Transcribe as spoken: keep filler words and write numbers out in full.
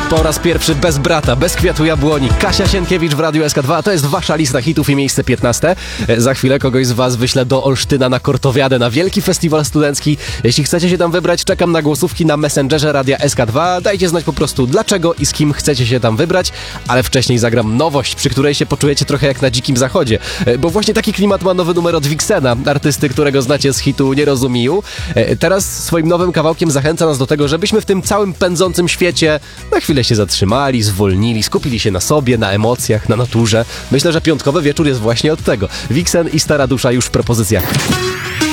Po raz pierwszy bez brata, bez kwiatu jabłoni. Kasia Sienkiewicz w Radiu S K dwa. To jest wasza lista hitów i miejsce piętnaste. Za chwilę kogoś z was wyślę do Olsztyna na Kortowiadę, na wielki festiwal studencki. Jeśli chcecie się tam wybrać, czekam na głosówki na Messengerze Radia S K dwa. Dajcie znać po prostu dlaczego i z kim chcecie się tam wybrać, ale wcześniej zagram nowość, przy której się poczujecie trochę jak na dzikim zachodzie. Bo właśnie taki klimat ma nowy numer od Vixena, artysty, którego znacie z hitu Nie rozumiju. Teraz swoim nowym kawałkiem zachęca nas do tego, żebyśmy w tym całym pędzącym świecie na chwilę się zatrzymali, zwolnili, skupili się na sobie, na emocjach, na naturze. Myślę, że piątkowy wieczór jest właśnie od tego. Vixen i Stara Dusza już w propozycjach.